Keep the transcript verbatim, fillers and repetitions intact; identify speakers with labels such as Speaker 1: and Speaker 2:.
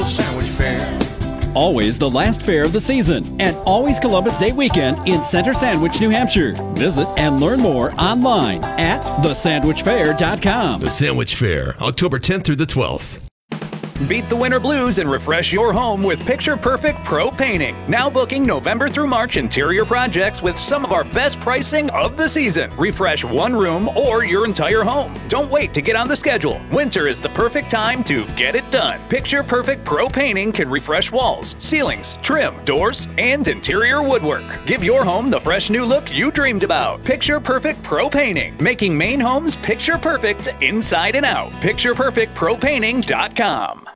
Speaker 1: Sandwich Fair.
Speaker 2: Always the last fair of the season and always Columbus Day weekend in Center Sandwich, New Hampshire. Visit and learn more online at the sandwich fair dot com.
Speaker 3: The Sandwich Fair, October tenth through the twelfth.
Speaker 4: Beat the winter blues and refresh your home with Picture Perfect Pro Painting. Now booking November through March interior projects with some of our best pricing of the season. Refresh one room or your entire home. Don't wait to get on the schedule. Winter is the perfect time to get it done. Picture Perfect Pro Painting can refresh walls, ceilings, trim, doors, and interior woodwork. Give your home the fresh new look you dreamed about. Picture Perfect Pro Painting, making Maine homes picture perfect inside and out. picture perfect pro painting dot com.